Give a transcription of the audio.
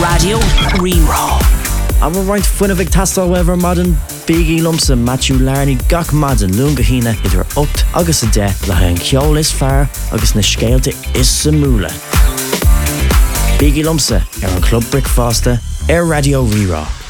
Radio Rerá. Aber roiint fuinna bh tastal wever madan Biggie Lumsa Matthew Larney gach madan lungahína idir 8 agus a 10 le an ceol is fearr agus na scéalte is sa múla. Biggie Lumsa ar an Club Brick Fásta ar Radio Rerá.